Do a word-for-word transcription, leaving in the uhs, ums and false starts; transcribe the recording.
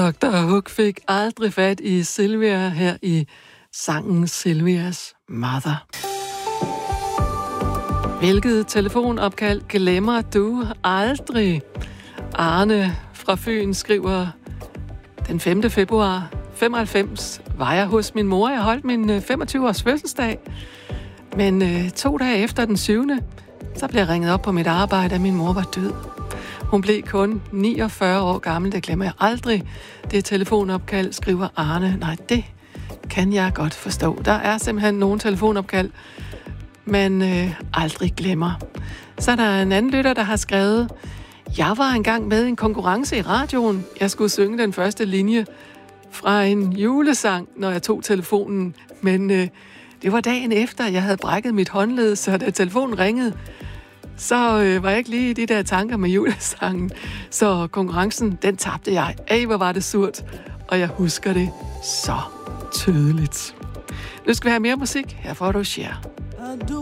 doktor Hook fik aldrig fat i Sylvia her i sangen Sylvias Mother. Hvilket telefonopkald glemmer du aldrig? Arne fra Fyn skriver, den femte februar femoghalvfems var jeg hos min mor. Jeg holdt min femogtyve-års fødselsdag. Men øh, to dage efter den syvende så blev jeg ringet op på mit arbejde, at min mor var død. Hun blev kun niogfyrre år gammel, det glemmer jeg aldrig. Det telefonopkald, skriver Arne. Nej, det kan jeg godt forstå. Der er simpelthen nogle telefonopkald, man øh, aldrig glemmer. Så er der en anden lytter, der har skrevet, jeg var engang med i en konkurrence i radioen. Jeg skulle synge den første linje fra en julesang, når jeg tog telefonen. Men øh, det var dagen efter, jeg havde brækket mit håndled, så da telefonen ringede, så øh, var jeg ikke lige i de der tanker med julesangen. Så konkurrencen, den tabte jeg. Ej, hvor var det surt. Og jeg husker det så tydeligt. Nu skal vi have mere musik. Her får du Cher.